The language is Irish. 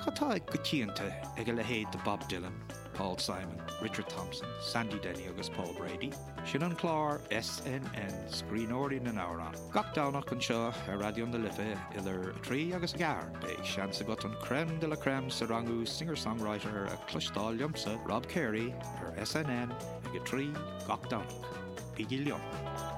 Catá ag go tíanta ag le héad de Bob Dylan, Paul Simon, Richard Thompson, Sandy Denny agus Paul Brady. Sin an chlár SNN scríóirí na nárán. Gach dánach an seo ar radion de lifa idir 3 agus gar. Bei seansa got an crème de la crème sa rangú singer-songwriter a clustáil liomsa Rob Carey ar SNN ag 3 gach dánach. Bígí liom.